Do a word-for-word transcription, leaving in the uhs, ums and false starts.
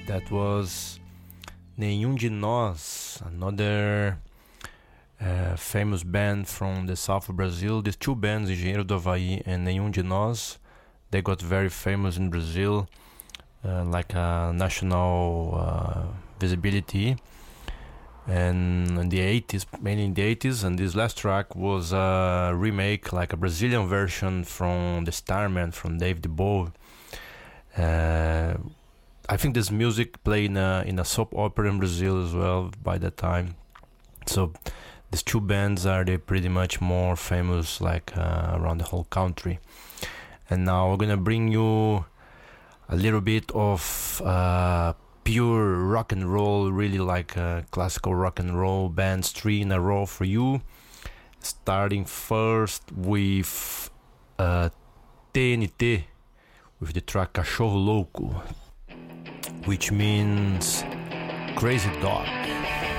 That was Nenhum de Nós, another uh, famous band from the south of Brazil. These two bands, Engenheiro do Havaí and Nenhum de Nós, they got very famous in Brazil, uh, like a national uh, visibility. And in the eighties, mainly in the eighties, and this last track was a remake, like a Brazilian version from the Starman, from David Bowie. Uh, I think this music played in a, in a soap opera in Brazil as well by that time. So these two bands are they pretty much more famous like uh, around the whole country. And now we're gonna bring you a little bit of uh, pure rock and roll, really like uh, classical rock and roll bands, three in a row for you. Starting first with uh, T N T, with the track Cachorro Louco, which means crazy dog.